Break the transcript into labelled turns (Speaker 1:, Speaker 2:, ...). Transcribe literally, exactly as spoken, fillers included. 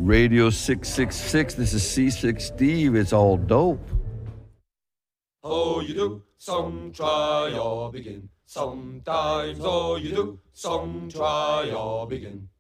Speaker 1: Radio six six six. This is C six Steve. It's all dope.
Speaker 2: Oh, you do, some try or begin. Sometimes, oh, you do, some try or begin.